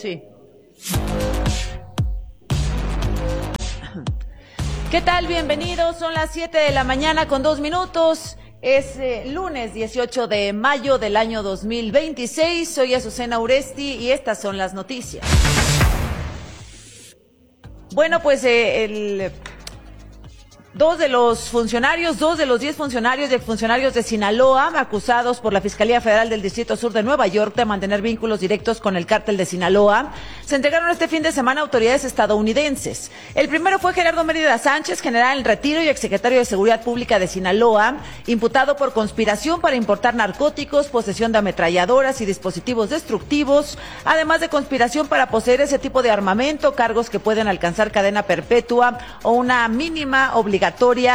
Sí. ¿Qué tal? Bienvenidos. Son las 7 de la mañana con 2 minutos. Es lunes 18 de mayo del año 2026. Soy Azucena Uresti y estas son las noticias. Bueno, pues dos de los 10 funcionarios y exfuncionarios de Sinaloa, acusados por la Fiscalía Federal del Distrito Sur de Nueva York de mantener vínculos directos con el cártel de Sinaloa, se entregaron este fin de semana a autoridades estadounidenses. El primero fue Gerardo Mérida Sánchez, general en retiro y exsecretario de Seguridad Pública de Sinaloa, imputado por conspiración para importar narcóticos, posesión de ametralladoras y dispositivos destructivos, además de conspiración para poseer ese tipo de armamento, cargos que pueden alcanzar cadena perpetua o una mínima obligatoria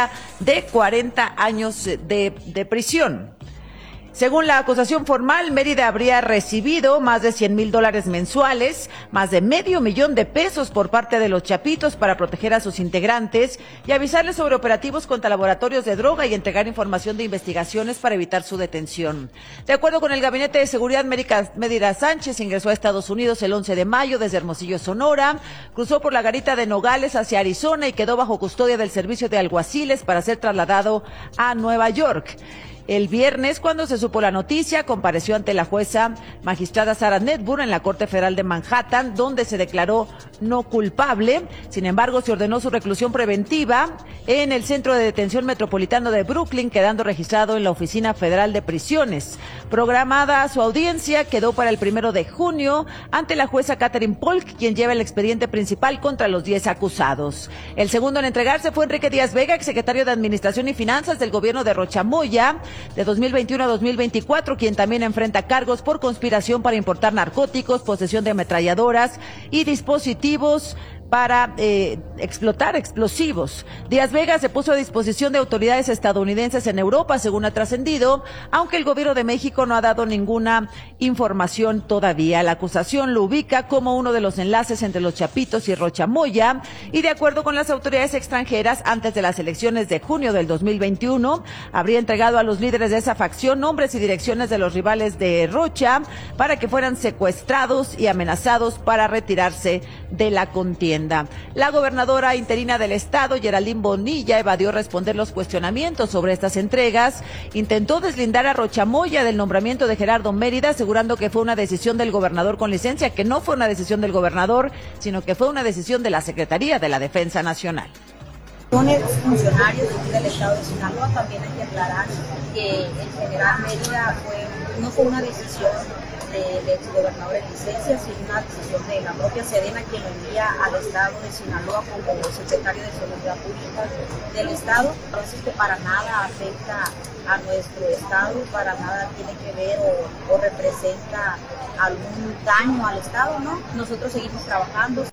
de 40 años de prisión. Según la acusación formal, Mérida habría recibido más de $100,000 mensuales, más de $500,000 por parte de los Chapitos para proteger a sus integrantes y avisarles sobre operativos contra laboratorios de droga y entregar información de investigaciones para evitar su detención. De acuerdo con el Gabinete de Seguridad, Mérida Sánchez ingresó a Estados Unidos el 11 de mayo desde Hermosillo, Sonora, cruzó por la garita de Nogales hacia Arizona y quedó bajo custodia del Servicio de Alguaciles para ser trasladado a Nueva York. El viernes, cuando se supo la noticia, compareció ante la jueza magistrada Sarah Netburn en la Corte Federal de Manhattan, donde se declaró no culpable. Sin embargo, se ordenó su reclusión preventiva en el Centro de Detención Metropolitano de Brooklyn, quedando registrado en la Oficina Federal de Prisiones. Programada su audiencia, quedó para el 1 de junio ante la jueza Catherine Polk, quien lleva el expediente principal contra los 10 acusados. El segundo en entregarse fue Enrique Díaz Vega, exsecretario de Administración y Finanzas del gobierno de Rocha Moya, de 2021 a 2024, quien también enfrenta cargos por conspiración para importar narcóticos, posesión de ametralladoras y dispositivos para explotar explosivos. Díaz Vega se puso a disposición de autoridades estadounidenses en Europa, según ha trascendido, aunque el gobierno de México no ha dado ninguna información todavía. La acusación lo ubica como uno de los enlaces entre los Chapitos y Rocha Moya, y de acuerdo con las autoridades extranjeras, antes de las elecciones de junio del 2021, habría entregado a los líderes de esa facción nombres y direcciones de los rivales de Rocha para que fueran secuestrados y amenazados para retirarse de la contienda. La gobernadora interina del estado, Geraldine Bonilla, evadió responder los cuestionamientos sobre estas entregas. Intentó deslindar a Rocha Moya del nombramiento de Gerardo Mérida, asegurando que fue una decisión del gobernador con licencia, que no fue una decisión del gobernador, sino que fue una decisión de la Secretaría de la Defensa Nacional. Funcionarios del estado de Sinaloa, también hay que aclarar que el general Mérida no fue una decisión del exgobernador en licencia, sino una decisión de la propia Sedena, quien lo envía al estado de Sinaloa como secretario de Seguridad Pública del estado. Entonces, que para nada afecta a nuestro estado, para nada tiene que ver o representa algún daño al estado, ¿no? Nosotros seguimos trabajando.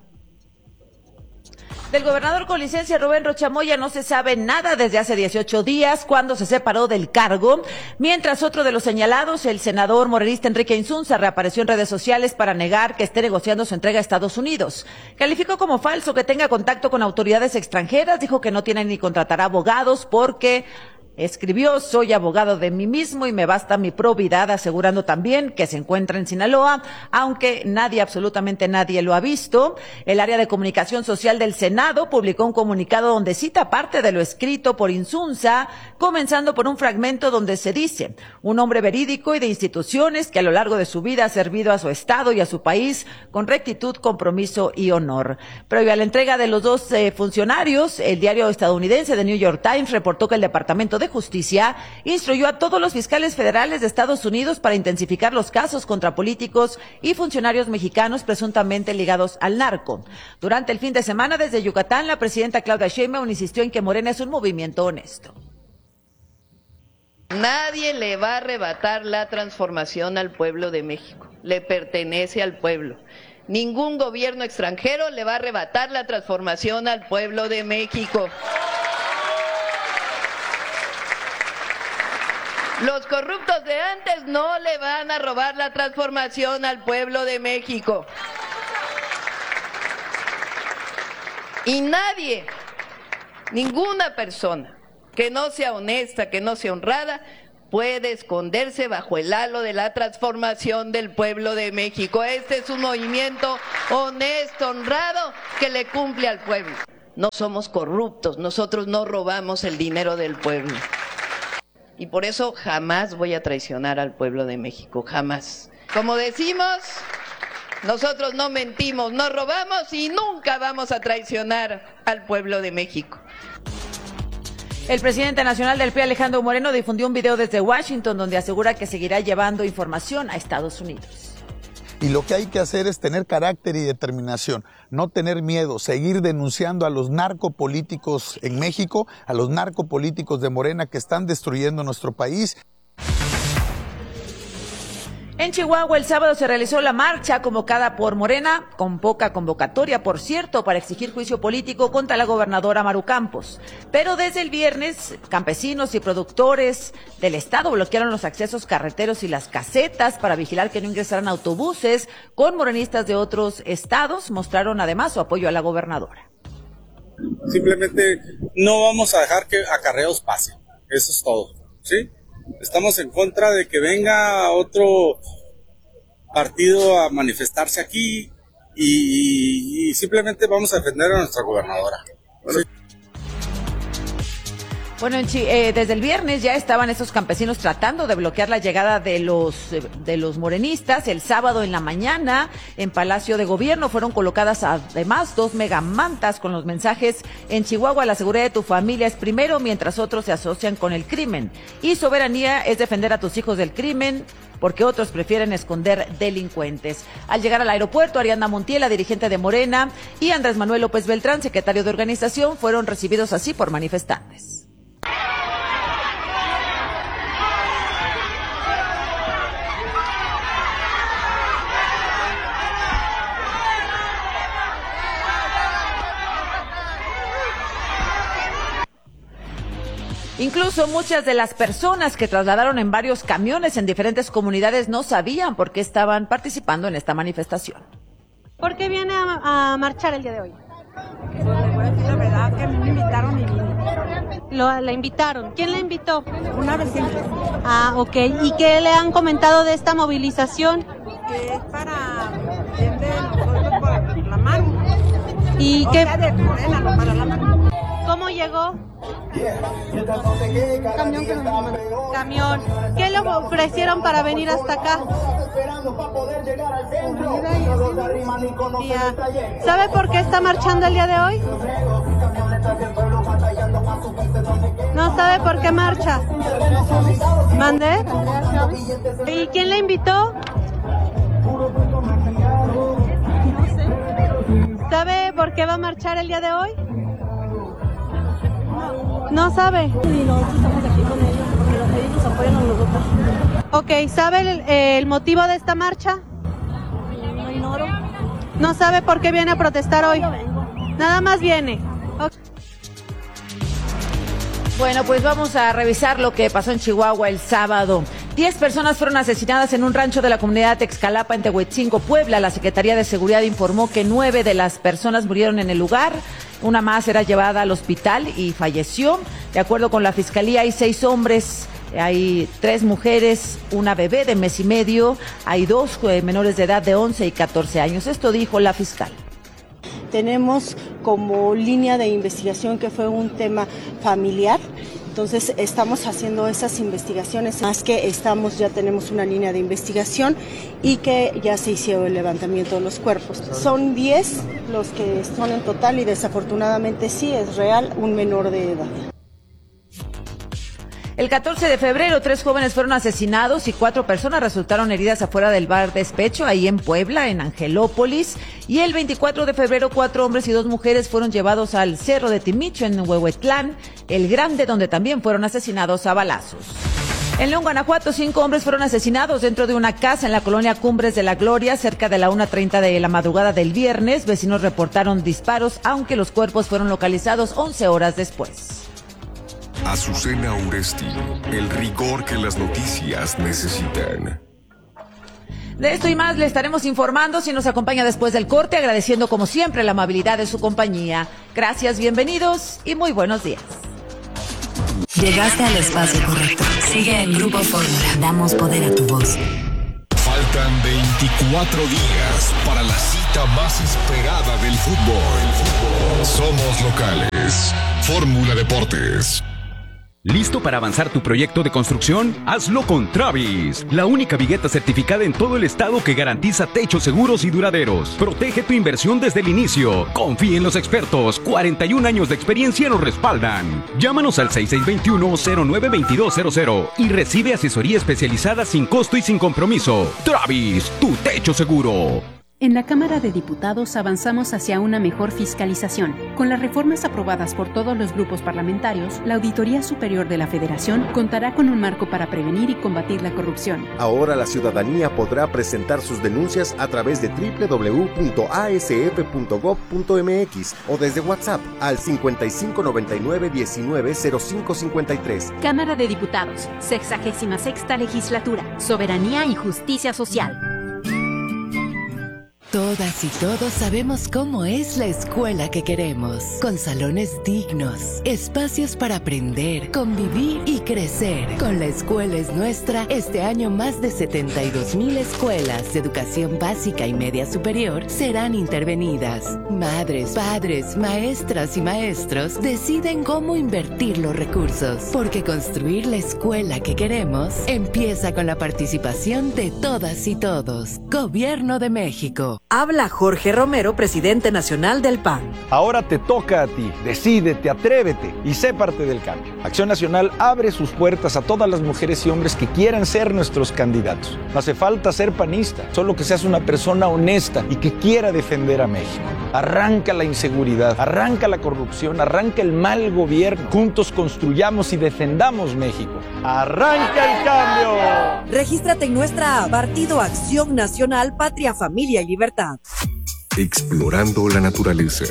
Del gobernador con licencia Rubén Rocha Moya no se sabe nada desde hace 18 días, cuando se separó del cargo, mientras otro de los señalados, el senador morenista Enrique Insunza, reapareció en redes sociales para negar que esté negociando su entrega a Estados Unidos. Calificó como falso que tenga contacto con autoridades extranjeras, dijo que no tiene ni contratará abogados porque escribió: soy abogado de mí mismo y me basta mi probidad, asegurando también que se encuentra en Sinaloa, aunque absolutamente nadie lo ha visto. El área de comunicación social del Senado publicó un comunicado donde cita parte de lo escrito por Insunza, comenzando por un fragmento donde se dice: un hombre verídico y de instituciones que a lo largo de su vida ha servido a su estado y a su país con rectitud, compromiso y honor. Previo a la entrega de los dos funcionarios, el diario estadounidense The New York Times reportó que el Departamento de Justicia instruyó a todos los fiscales federales de Estados Unidos para intensificar los casos contra políticos y funcionarios mexicanos presuntamente ligados al narco. Durante el fin de semana, desde Yucatán, la presidenta Claudia Sheinbaum insistió en que Morena es un movimiento honesto. Nadie le va a arrebatar la transformación al pueblo de México. Le pertenece al pueblo. Ningún gobierno extranjero le va a arrebatar la transformación al pueblo de México. Los corruptos de antes no le van a robar la transformación al pueblo de México. Y nadie, ninguna persona que no sea honesta, que no sea honrada, puede esconderse bajo el halo de la transformación del pueblo de México. Este es un movimiento honesto, honrado, que le cumple al pueblo. No somos corruptos, nosotros no robamos el dinero del pueblo. Y por eso jamás voy a traicionar al pueblo de México, jamás. Como decimos, nosotros no mentimos, no robamos y nunca vamos a traicionar al pueblo de México. El presidente nacional del PRI, Alejandro Moreno, difundió un video desde Washington donde asegura que seguirá llevando información a Estados Unidos. Y lo que hay que hacer es tener carácter y determinación, no tener miedo, seguir denunciando a los narcopolíticos en México, a los narcopolíticos de Morena que están destruyendo nuestro país. En Chihuahua el sábado se realizó la marcha convocada por Morena, con poca convocatoria, por cierto, para exigir juicio político contra la gobernadora Maru Campos. Pero desde el viernes, campesinos y productores del estado bloquearon los accesos carreteros y las casetas para vigilar que no ingresaran autobuses con morenistas de otros estados. Mostraron además su apoyo a la gobernadora. Simplemente no vamos a dejar que acarreos pasen, eso es todo, ¿sí? Estamos en contra de que venga otro partido a manifestarse aquí y simplemente vamos a defender a nuestra gobernadora. ¿Sí? Bueno, desde el viernes ya estaban esos campesinos tratando de bloquear la llegada de los morenistas. El sábado en la mañana en Palacio de Gobierno fueron colocadas además 2 megamantas con los mensajes: en Chihuahua la seguridad de tu familia es primero, mientras otros se asocian con el crimen. Y soberanía es defender a tus hijos del crimen, porque otros prefieren esconder delincuentes. Al llegar al aeropuerto, Ariadna Montiel, la dirigente de Morena, y Andrés Manuel López Beltrán, secretario de organización, fueron recibidos así por manifestantes. Incluso muchas de las personas que trasladaron en varios camiones en diferentes comunidades no sabían por qué estaban participando en esta manifestación. ¿Por qué viene a marchar el día de hoy? Pues le voy a decir la verdad, que me invitaron y vine. La invitaron. ¿Quién la invitó? Una vecina. Ah, ok. ¿Y qué le han comentado de esta movilización? Que es para bien de nosotros por la mano. ¿Y o qué? sea, de Morena, no para la mano. ¿Cómo llegó? Camión que nos mandó. Camión. ¿Qué le ofrecieron para venir hasta acá? Ya. ¿Sabe por qué está marchando el día de hoy? ¿No sabe por qué marcha? ¿Mandé? ¿Y quién la invitó? ¿Sabe por qué va a marchar el día de hoy? ¿No sabe? Y nosotros estamos aquí con ellos porque ellos nos apoyan a nosotros. Ok, ¿sabe el motivo de esta marcha? No ignoro. ¿No sabe por qué viene a protestar hoy? Yo vengo. Nada más viene. Okay. Bueno, pues vamos a revisar lo que pasó en Chihuahua el sábado. 10 personas fueron asesinadas en un rancho de la comunidad Texcalapa en Tehuetzingo, Puebla. La Secretaría de Seguridad informó que 9 de las personas murieron en el lugar. Una más era llevada al hospital y falleció. De acuerdo con la Fiscalía, hay 6 hombres, hay 3 mujeres, una bebé de mes y medio, hay 2 menores de edad de 11 y 14 años. Esto dijo la fiscal. Tenemos como línea de investigación que fue un tema familiar, entonces estamos haciendo esas investigaciones, más que ya tenemos una línea de investigación y que ya se hizo el levantamiento de los cuerpos. Son 10 los que son en total y desafortunadamente sí es real un menor de edad. El 14 de febrero, 3 jóvenes fueron asesinados y 4 personas resultaron heridas afuera del bar Despecho, ahí en Puebla, en Angelópolis. Y el 24 de febrero, 4 hombres y 2 mujeres fueron llevados al Cerro de Timicho, en Huehuetlán, el Grande, donde también fueron asesinados a balazos. En León, Guanajuato, 5 hombres fueron asesinados dentro de una casa en la colonia Cumbres de la Gloria, cerca de la 1:30 de la madrugada del viernes. Vecinos reportaron disparos, aunque los cuerpos fueron localizados 11 horas después. Azucena Uresti, el rigor que las noticias necesitan. De esto y más le estaremos informando si nos acompaña después del corte, agradeciendo como siempre la amabilidad de su compañía. Gracias, bienvenidos y muy buenos días. Llegaste al espacio correcto. Sigue en Grupo Fórmula. Damos poder a tu voz. Faltan 24 días para la cita más esperada del fútbol. Somos locales. Fórmula Deportes. ¿Listo para avanzar tu proyecto de construcción? Hazlo con Travis, la única vigueta certificada en todo el estado que garantiza techos seguros y duraderos. Protege tu inversión desde el inicio. Confía en los expertos. 41 años de experiencia nos respaldan. Llámanos al 6621-092200 y recibe asesoría especializada sin costo y sin compromiso. Travis, tu techo seguro. En la Cámara de Diputados avanzamos hacia una mejor fiscalización. Con las reformas aprobadas por todos los grupos parlamentarios, la Auditoría Superior de la Federación contará con un marco para prevenir y combatir la corrupción. Ahora la ciudadanía podrá presentar sus denuncias a través de www.asf.gov.mx o desde WhatsApp al 5599-190553. Cámara de Diputados, 66ª Legislatura, Soberanía y Justicia Social. Todas y todos sabemos cómo es la escuela que queremos, con salones dignos, espacios para aprender, convivir y crecer. Con La Escuela es Nuestra, este año más de 72,000 escuelas de educación básica y media superior serán intervenidas. Madres, padres, maestras y maestros deciden cómo invertir los recursos, porque construir la escuela que queremos empieza con la participación de todas y todos. Gobierno de México. Habla Jorge Romero, presidente nacional del PAN. Ahora te toca a ti. Decídete, atrévete y sé parte del cambio. Acción Nacional abre sus puertas a todas las mujeres y hombres que quieran ser nuestros candidatos. No hace falta ser panista, solo que seas una persona honesta y que quiera defender a México. Arranca la inseguridad, arranca la corrupción, arranca el mal gobierno. Juntos construyamos y defendamos México. ¡Arranca el cambio! Regístrate en nuestra app, Partido Acción Nacional, Patria, Familia y Libertad. Explorando la naturaleza.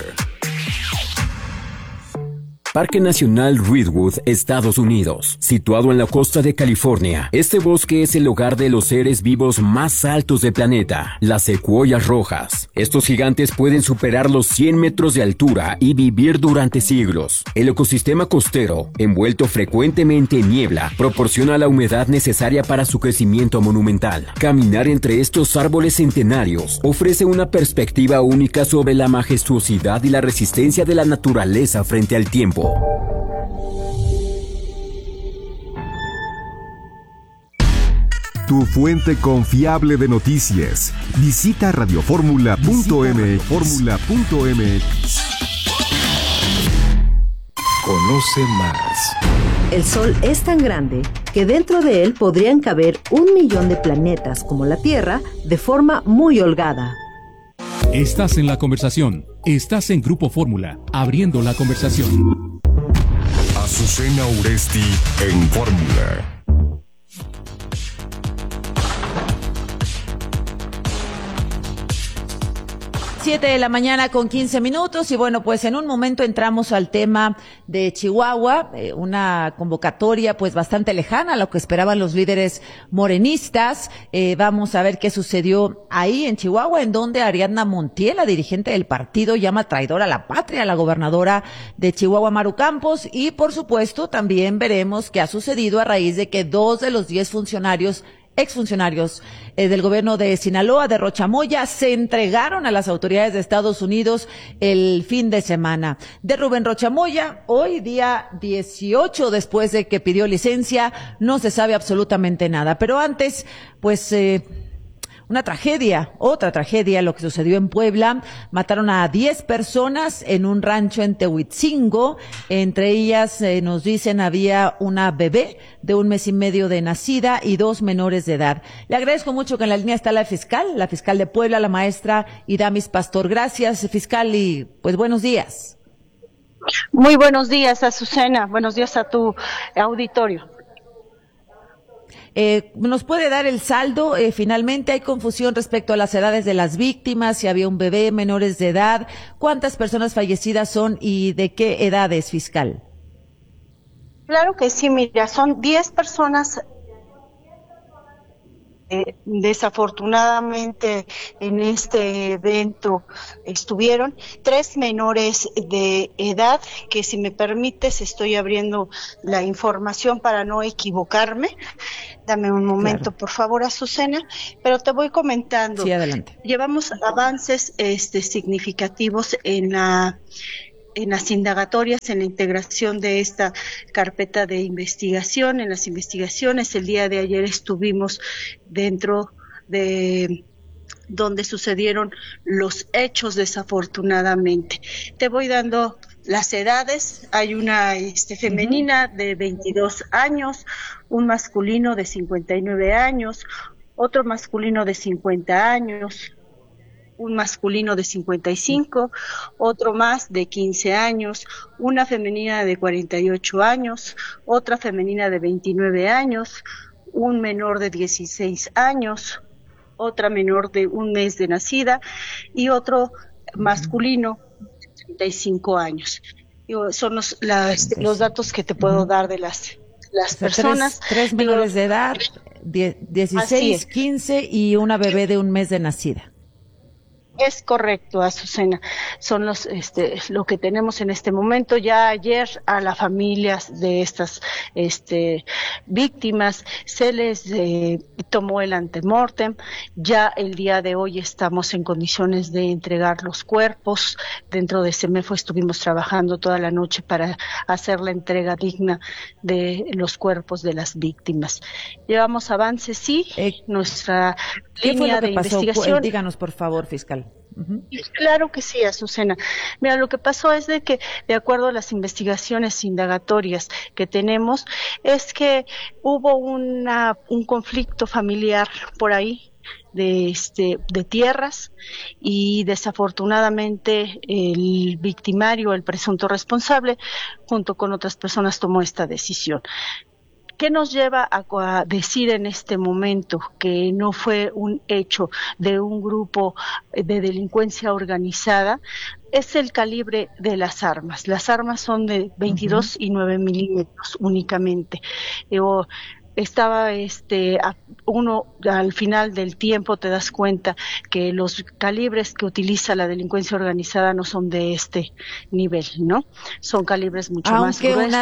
Parque Nacional Redwood, Estados Unidos. Situado en la costa de California, este bosque es el hogar de los seres vivos más altos del planeta, las secuoyas rojas. Estos gigantes pueden superar los 100 metros de altura y vivir durante siglos. El ecosistema costero, envuelto frecuentemente en niebla, proporciona la humedad necesaria para su crecimiento monumental. Caminar entre estos árboles centenarios ofrece una perspectiva única sobre la majestuosidad y la resistencia de la naturaleza frente al tiempo. Tu fuente confiable de noticias. Visita radioformula.mx. Conoce más. El Sol es tan grande que dentro de él podrían caber 1 millón de planetas como la Tierra de forma muy holgada. Estás en la conversación. Estás en Grupo Fórmula, abriendo la conversación. Azucena Uresti en Fórmula. 7 de la mañana con 15 minutos y bueno, pues en un momento entramos al tema de Chihuahua, una convocatoria pues bastante lejana a lo que esperaban los líderes morenistas. Vamos a ver qué sucedió ahí en Chihuahua, en donde Ariadna Montiel, la dirigente del partido, llama traidora a la patria a la gobernadora de Chihuahua, Maru Campos, y por supuesto también veremos qué ha sucedido a raíz de que 2 de los 10 exfuncionarios del gobierno de Sinaloa, de Rochamoya, se entregaron a las autoridades de Estados Unidos el fin de semana. De Rubén Rochamoya, hoy día 18 después de que pidió licencia, no se sabe absolutamente nada. Pero antes, pues una tragedia, otra tragedia, lo que sucedió en Puebla. Mataron a 10 personas en un rancho en Tehuitzingo. Entre ellas, nos dicen, había una bebé de 1 mes y medio de nacida y 2 menores de edad. Le agradezco mucho que en la línea está la fiscal de Puebla, la maestra Idamis Pastor. Gracias, fiscal, y pues buenos días. Muy buenos días, Azucena. Buenos días a tu auditorio. ¿Nos puede dar el saldo? Finalmente hay confusión respecto a las edades de las víctimas, si había un bebé, menores de edad. ¿Cuántas personas fallecidas son y de qué edades, fiscal? Claro que sí, mira, son 10 personas desafortunadamente en este evento estuvieron 3 menores de edad, que si me permites estoy abriendo la información para no equivocarme. Dame un momento, por favor, Azucena, pero te voy comentando. Sí, adelante. Llevamos avances significativos en las indagatorias, en la integración de esta carpeta de investigación, en las investigaciones. El día de ayer estuvimos dentro de donde sucedieron los hechos, desafortunadamente. Te voy dando las edades. Hay una femenina de 22 años, un masculino de 59 años, otro masculino de 50 años, un masculino de 55, otro más de 15 años, una femenina de 48 años, otra femenina de 29 años, un menor de 16 años, otra menor de un mes de nacida y otro masculino de 35 años. Son los datos que te puedo dar de las personas. Tres menores de edad, 16, 15 y una bebé de un mes de nacida. Es correcto, Azucena. Son lo que tenemos en este momento. Ya ayer a las familias de estas víctimas se les tomó el antemortem. Ya el día de hoy estamos en condiciones de entregar los cuerpos. Dentro de CEMEFO estuvimos trabajando toda la noche para hacer la entrega digna de los cuerpos de las víctimas. Llevamos avances, sí. Nuestra línea de investigación. Díganos, por favor, fiscal. Claro que sí, Azucena. Mira, lo que pasó es de que, de acuerdo a las investigaciones indagatorias que tenemos, es que hubo un conflicto familiar por ahí de tierras, y desafortunadamente el victimario, el presunto responsable, junto con otras personas tomó esta decisión. ¿Qué nos lleva a decir en este momento que no fue un hecho de un grupo de delincuencia organizada? Es el calibre de las armas. Las armas son de 22 y 9 milímetros únicamente. Estaba uno al final del tiempo te das cuenta que los calibres que utiliza la delincuencia organizada no son de este nivel, ¿no? Son calibres mucho más gruesos. Aunque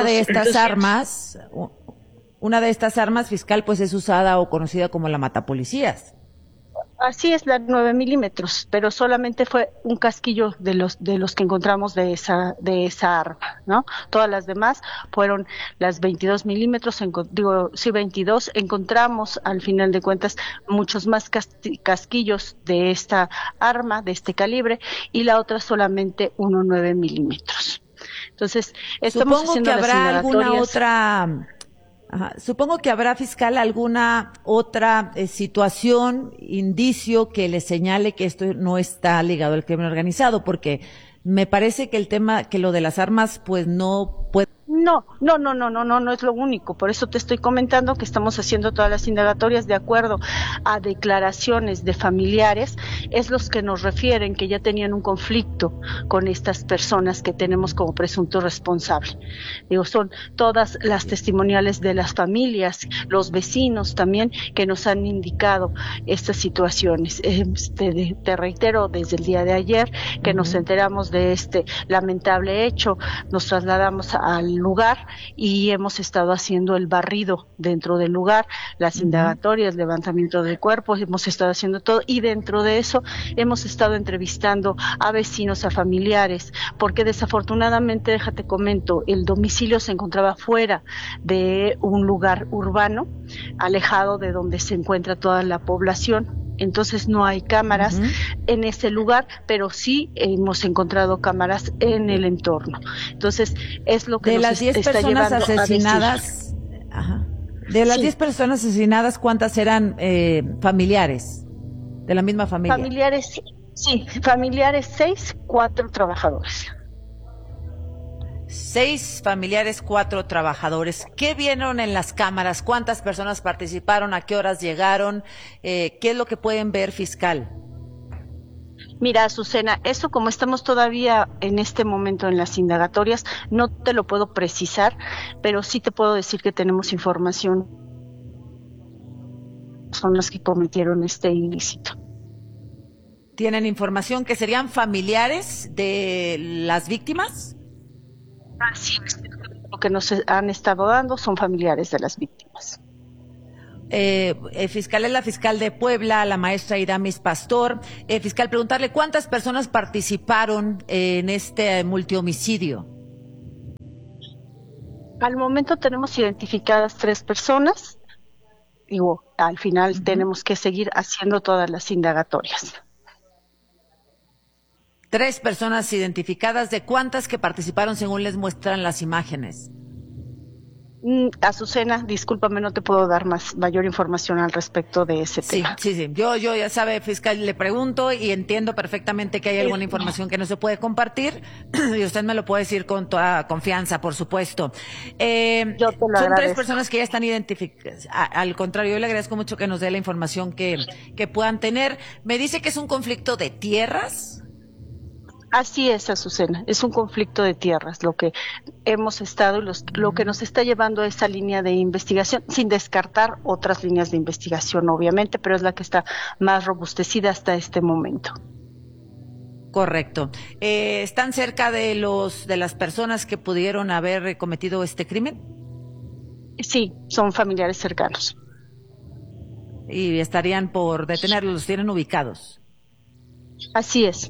una de estas armas, fiscal, pues es usada o conocida como la matapolicías. Así es, la 9 milímetros, pero solamente fue un casquillo de los que encontramos de esa arma, ¿no? Todas las demás fueron las 22 milímetros, 22. Encontramos, al final de cuentas, muchos más casquillos de esta arma, de este calibre, y la otra solamente 9 milímetros. Entonces, estamos haciendo las indagatorias. Supongo que habrá, fiscal, alguna otra situación, indicio que le señale que esto no está ligado al crimen organizado, porque me parece que el tema, que lo de las armas, pues no puede. No es lo único. Por eso te estoy comentando que estamos haciendo todas las indagatorias de acuerdo a declaraciones de familiares. Es los que nos refieren que ya tenían un conflicto con estas personas que tenemos como presunto responsable. Son todas las testimoniales de las familias, los vecinos también, que nos han indicado estas situaciones. Te reitero, desde el día de ayer que nos enteramos de este lamentable hecho, nos trasladamos al lugar y hemos estado haciendo el barrido dentro del lugar, las indagatorias, levantamiento de cuerpos, hemos estado haciendo todo, y dentro de eso hemos estado entrevistando a vecinos, a familiares, porque desafortunadamente, déjate comento, el domicilio se encontraba fuera de un lugar urbano, alejado de donde se encuentra toda la población. Entonces no hay cámaras en ese lugar, pero sí hemos encontrado cámaras en el entorno. Entonces es lo que de nos las 10 está personas llevando asesinadas, de las 10 personas asesinadas, ¿cuántas eran familiares de la misma familia? Familiares 6, 4 trabajadores. 6 familiares, 4 trabajadores. ¿Qué vieron en las cámaras? ¿Cuántas personas participaron? ¿A qué horas llegaron? ¿Qué es lo que pueden ver, fiscal? Mira, Azucena, eso como estamos todavía en este momento en las indagatorias, no te lo puedo precisar, pero sí te puedo decir que tenemos información son las que cometieron este ilícito. ¿Tienen información que serían familiares de las víctimas? Así es. Lo que nos han estado dando son familiares de las víctimas. Fiscal es la fiscal de Puebla, la maestra Iramis Pastor. Fiscal, preguntarle cuántas personas participaron en este multihomicidio. Al momento tenemos identificadas 3 personas. Digo, al final tenemos que seguir haciendo todas las indagatorias. 3 personas identificadas, ¿de cuántas que participaron según les muestran las imágenes? Azucena, discúlpame, no te puedo dar mayor información al respecto de ese tema. Sí. Yo ya sabe, fiscal, le pregunto y entiendo perfectamente que hay alguna información que no se puede compartir y usted me lo puede decir con toda confianza, por supuesto. Yo te lo son agradezco. 3 personas que ya están identificadas. Al contrario, yo le agradezco mucho que nos dé la información que puedan tener. Me dice que es un conflicto de tierras. Así es, Azucena, es un conflicto de tierras, lo que hemos estado, lo que nos está llevando a esta línea de investigación, sin descartar otras líneas de investigación, obviamente, pero es la que está más robustecida hasta este momento. Correcto. ¿Están cerca de las personas que pudieron haber cometido este crimen? Sí, son familiares cercanos. Y estarían por detenerlos, los tienen ubicados. Así es.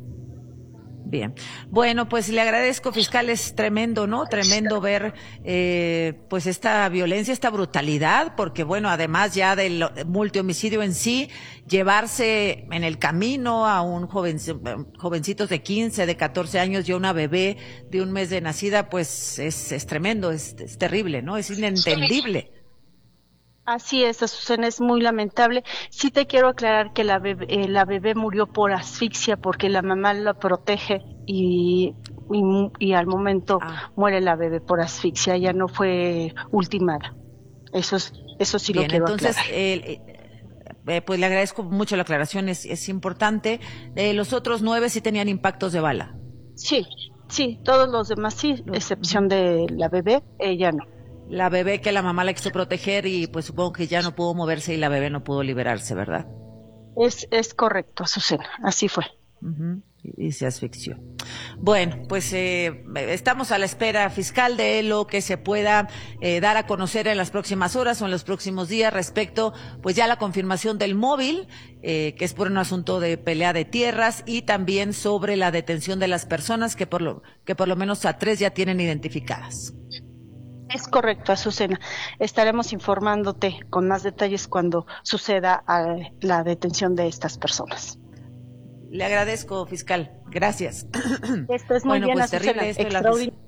Bien. Bueno, pues le agradezco, fiscal, es tremendo, ¿no? Tremendo ver pues esta violencia, esta brutalidad, porque bueno, además ya del multihomicidio en sí, llevarse en el camino a un jovencitos de 15, de 14 años y a una bebé de 1 mes de nacida, pues es tremendo, es terrible, ¿no? Es inentendible. Así es, Azucena, es muy lamentable. Sí te quiero aclarar que la bebé murió por asfixia porque la mamá la protege y al momento muere la bebé por asfixia, ella no fue ultimada. Eso sí. Bien, lo quiero entonces, aclarar. Pues le agradezco mucho la aclaración, es importante. Los otros 9 sí tenían impactos de bala. Sí, todos los demás sí, excepción de la bebé, ella no. La bebé que la mamá la quiso proteger y pues supongo que ya no pudo moverse y la bebé no pudo liberarse, ¿verdad? Es correcto, Azucena, así fue. Y se asfixió. Bueno, pues estamos a la espera, fiscal, de lo que se pueda dar a conocer en las próximas horas o en los próximos días respecto, pues ya la confirmación del móvil, que es por un asunto de pelea de tierras, y también sobre la detención de las personas que por lo menos a 3 ya tienen identificadas. Es correcto, Azucena. Estaremos informándote con más detalles cuando suceda la detención de estas personas. Le agradezco, fiscal. Gracias. Esto es muy bien, pues Azucena. terrible esto.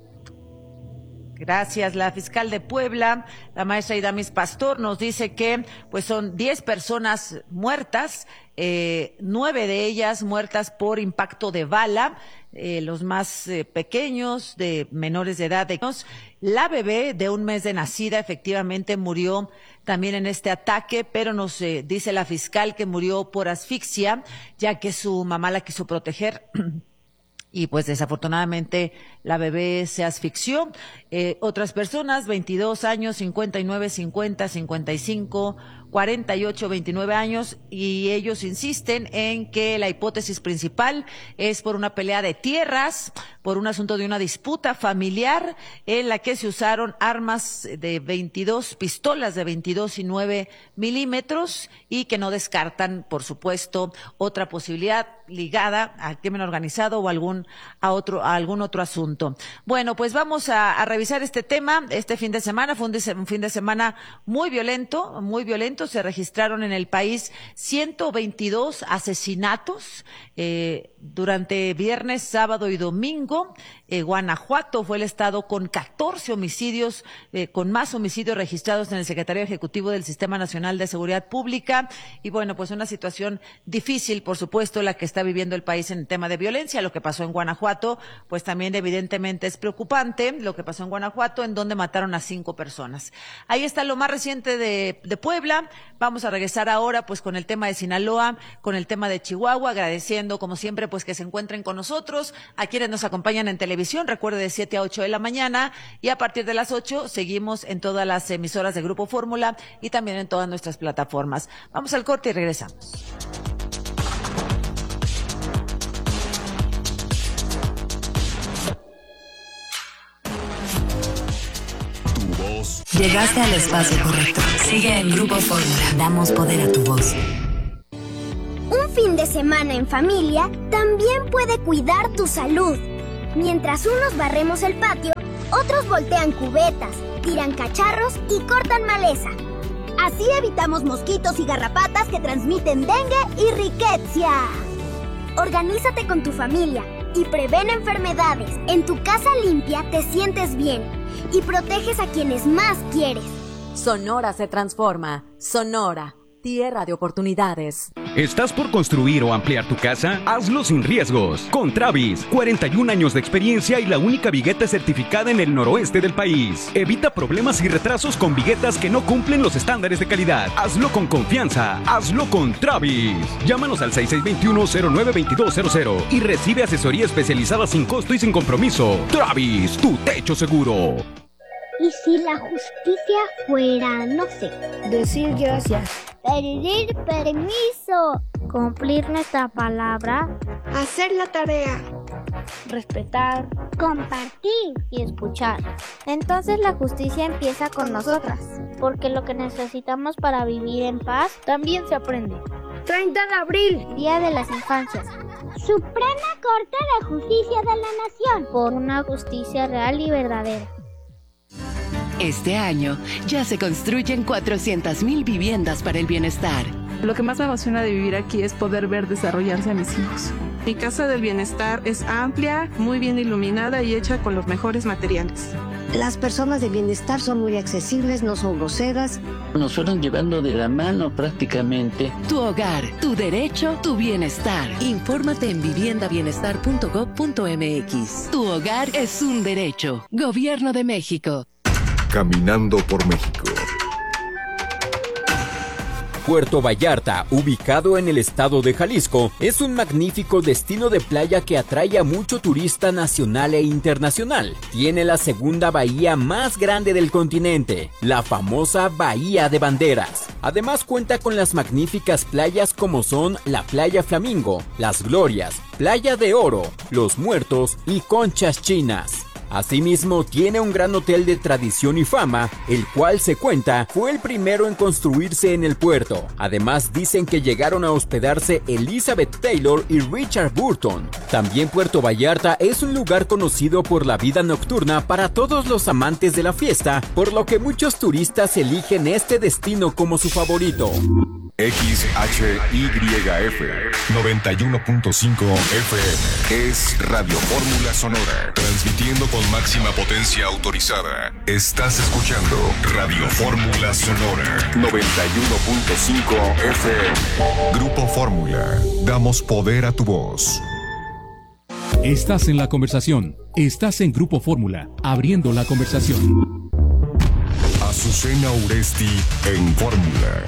Gracias. La fiscal de Puebla, la maestra Iramis Pastor, nos dice que pues son 10 personas muertas, 9 de ellas muertas por impacto de bala, los más pequeños, de menores de edad. La bebé de 1 mes de nacida efectivamente murió también en este ataque, pero nos dice la fiscal que murió por asfixia, ya que su mamá la quiso proteger. Y pues desafortunadamente la bebé se asfixió. Otras personas, 22 años, 59, 50, 55, 48, 29 años, y ellos insisten en que la hipótesis principal es por una pelea de tierras, por un asunto de una disputa familiar en la que se usaron armas de 22, pistolas de 22 y 9 milímetros, y que no descartan, por supuesto, otra posibilidad ligada al crimen organizado o a algún otro asunto. Bueno, pues vamos a revisar este tema. Este fin de semana fue un fin de semana muy violento, muy violento. Se registraron en el país 122 asesinatos durante viernes, sábado y domingo. Guanajuato fue el estado con 14 homicidios, con más homicidios registrados en el Secretario Ejecutivo del Sistema Nacional de Seguridad Pública. Y bueno, pues una situación difícil, por supuesto, la que está viviendo el país en el tema de violencia. Lo que pasó en Guanajuato, pues también evidentemente es preocupante. Lo que pasó en Guanajuato, en donde mataron a 5 personas. Ahí está lo más reciente de Puebla. Vamos a regresar ahora pues con el tema de Sinaloa, con el tema de Chihuahua, agradeciendo como siempre pues que se encuentren con nosotros, a quienes nos acompañan en televisión, recuerde de 7 a 8 de la mañana, y a partir de las 8 seguimos en todas las emisoras de Grupo Fórmula y también en todas nuestras plataformas. Vamos al corte y regresamos. Llegaste al espacio correcto. Sigue en Grupo Fórmula. Damos poder a tu voz. Un fin de semana en familia también puede cuidar tu salud. Mientras unos barremos el patio, otros voltean cubetas, tiran cacharros y cortan maleza. Así evitamos mosquitos y garrapatas que transmiten dengue y riqueza. Organízate con tu familia y prevén enfermedades. En tu casa limpia te sientes bien y proteges a quienes más quieres. Sonora se transforma. Sonora, tierra de oportunidades. ¿Estás por construir o ampliar tu casa? Hazlo sin riesgos. Con Travis, 41 años de experiencia y la única vigueta certificada en el noroeste del país. Evita problemas y retrasos con viguetas que no cumplen los estándares de calidad. Hazlo con confianza. Hazlo con Travis. Llámanos al 6621-092200 y recibe asesoría especializada sin costo y sin compromiso. Travis, tu techo seguro. ¿Y si la justicia fuera, no sé, decir gracias, pedir permiso, cumplir nuestra palabra, hacer la tarea, respetar, compartir y escuchar? Entonces la justicia empieza con nosotras, porque lo que necesitamos para vivir en paz también se aprende. 30 de abril, Día de las Infancias. Suprema Corte de Justicia de la Nación. Por una justicia real y verdadera. Este año ya se construyen 400,000 viviendas para el bienestar. Lo que más me emociona de vivir aquí es poder ver desarrollarse a mis hijos. Mi casa del bienestar es amplia, muy bien iluminada y hecha con los mejores materiales. Las personas de bienestar son muy accesibles, no son groseras. Nos fueron llevando de la mano prácticamente. Tu hogar, tu derecho, tu bienestar. Infórmate en viviendabienestar.gov.mx. Tu hogar es un derecho. Gobierno de México. Caminando por México. Puerto Vallarta, ubicado en el estado de Jalisco, es un magnífico destino de playa que atrae a mucho turista nacional e internacional. Tiene la segunda bahía más grande del continente, la famosa Bahía de Banderas. Además cuenta con las magníficas playas como son la Playa Flamingo, Las Glorias, Playa de Oro, Los Muertos y Conchas Chinas. Asimismo, tiene un gran hotel de tradición y fama, el cual se cuenta fue el primero en construirse en el puerto. Además, dicen que llegaron a hospedarse Elizabeth Taylor y Richard Burton. También Puerto Vallarta es un lugar conocido por la vida nocturna para todos los amantes de la fiesta, por lo que muchos turistas eligen este destino como su favorito. XHYF 91.5 FM es Radio Fórmula Sonora, transmitiendo con máxima potencia autorizada. Estás escuchando Radio Fórmula Sonora 91.5 FM. Grupo Fórmula, damos poder a tu voz. Estás en la conversación. Estás en Grupo Fórmula, abriendo la conversación. Azucena Uresti en Fórmula.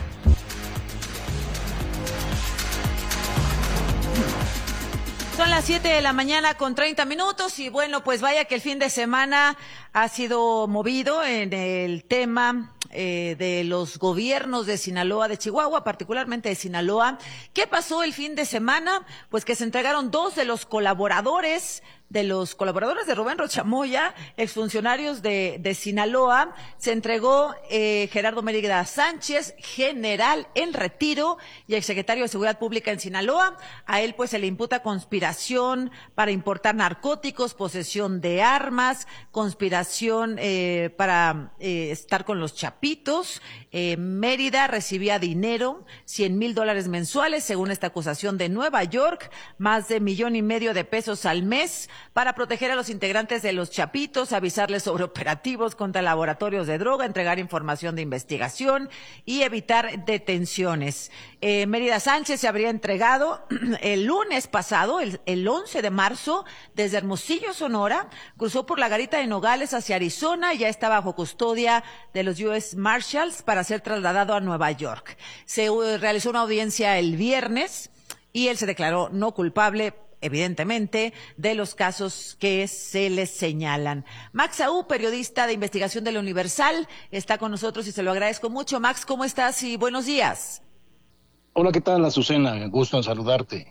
Son las 7 de la mañana con 30 minutos y bueno, pues vaya que el fin de semana ha sido movido en el tema de los gobiernos de Sinaloa, de Chihuahua, particularmente de Sinaloa. ¿Qué pasó el fin de semana? Pues que se entregaron dos de los colaboradores de Rubén Rochamoya, exfuncionarios de Sinaloa. Se entregó Gerardo Mérida Sánchez, general en retiro y exsecretario de Seguridad Pública en Sinaloa. A él pues se le imputa conspiración para importar narcóticos, posesión de armas, conspiración para estar con los chapitos. Mérida recibía dinero, $100,000 mensuales, según esta acusación de Nueva York, más de $1.5 millones de pesos al mes, para proteger a los integrantes de los Chapitos, avisarles sobre operativos contra laboratorios de droga, entregar información de investigación y evitar detenciones. Mérida Sánchez se habría entregado el lunes pasado, el 11 de marzo, desde Hermosillo, Sonora, cruzó por la garita de Nogales hacia Arizona, ya está bajo custodia de los US Marshals para ser trasladado a Nueva York. Se realizó una audiencia el viernes y él se declaró no culpable, evidentemente, de los casos que se les señalan. Max Saúl, periodista de investigación de La Universal, está con nosotros y se lo agradezco mucho. Max, ¿cómo estás? Y buenos días. Hola, ¿qué tal, Azucena? Gusto en saludarte.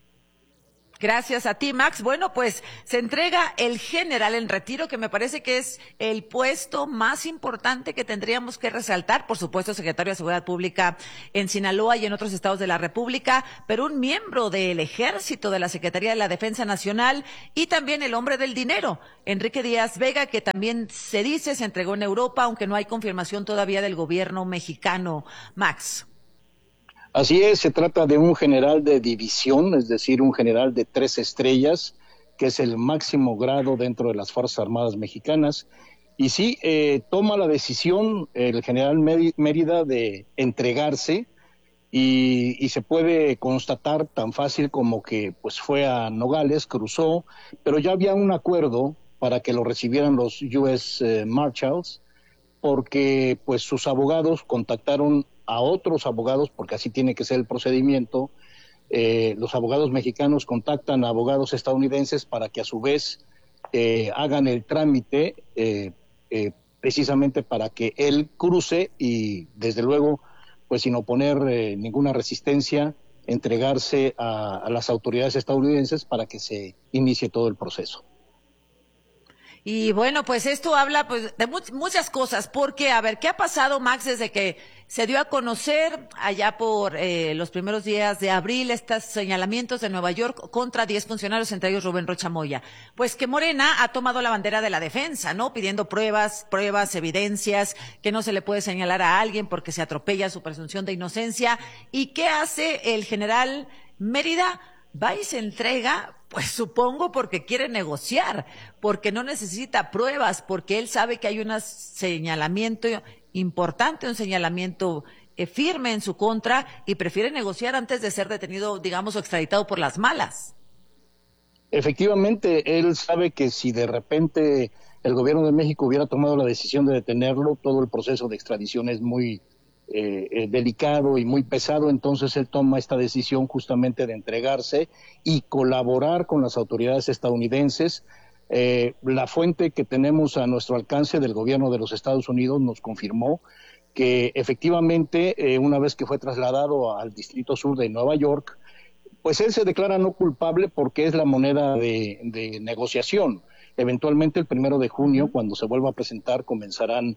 Gracias a ti, Max. Bueno, pues se entrega el general en retiro, que me parece que es el puesto más importante que tendríamos que resaltar. Por supuesto, secretario de Seguridad Pública en Sinaloa y en otros estados de la República, pero un miembro del Ejército, de la Secretaría de la Defensa Nacional, y también el hombre del dinero, Enrique Díaz Vega, que también se dice se entregó en Europa, aunque no hay confirmación todavía del gobierno mexicano. Max. Así es, se trata de un general de división, es decir, un general de 3 estrellas, que es el máximo grado dentro de las Fuerzas Armadas mexicanas. Y sí, toma la decisión el general Mérida de entregarse y se puede constatar tan fácil como que pues fue a Nogales, cruzó, pero ya había un acuerdo para que lo recibieran los US Marshals, porque pues sus abogados contactaron a otros abogados, porque así tiene que ser el procedimiento. Los abogados mexicanos contactan a abogados estadounidenses para que a su vez hagan el trámite precisamente para que él cruce y desde luego pues sin oponer ninguna resistencia entregarse a las autoridades estadounidenses para que se inicie todo el proceso. Y bueno, pues esto habla pues de muchas cosas, porque, a ver, ¿qué ha pasado, Max, desde que se dio a conocer allá por los primeros días de abril estos señalamientos de Nueva York contra 10 funcionarios, entre ellos Rubén Rocha Moya? Pues que Morena ha tomado la bandera de la defensa, ¿no? Pidiendo pruebas, evidencias, que no se le puede señalar a alguien porque se atropella su presunción de inocencia. ¿Y qué hace el general Mérida? Va y se entrega, pues supongo porque quiere negociar, porque no necesita pruebas, porque él sabe que hay un señalamiento importante, un señalamiento firme en su contra y prefiere negociar antes de ser detenido, digamos, o extraditado por las malas. Efectivamente, él sabe que si de repente el gobierno de México hubiera tomado la decisión de detenerlo, todo el proceso de extradición es muy delicado y muy pesado, entonces él toma esta decisión justamente de entregarse y colaborar con las autoridades estadounidenses. La fuente que tenemos a nuestro alcance del gobierno de los Estados Unidos nos confirmó que efectivamente una vez que fue trasladado al Distrito Sur de Nueva York, pues él se declara no culpable porque es la moneda de negociación. Eventualmente el 1 de junio, cuando se vuelva a presentar, comenzarán